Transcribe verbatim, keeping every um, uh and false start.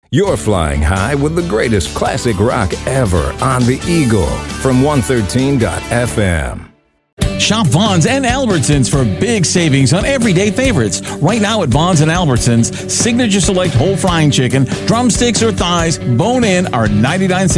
You're flying high with the greatest classic rock ever on the Eagle from one thirteen F M. Shop Vaughn's and Albertsons for big savings on everyday favorites. Right now at Vaughn's and Albertsons, Signature Select whole frying chicken, drumsticks or thighs, bone in are ninety-nine cents.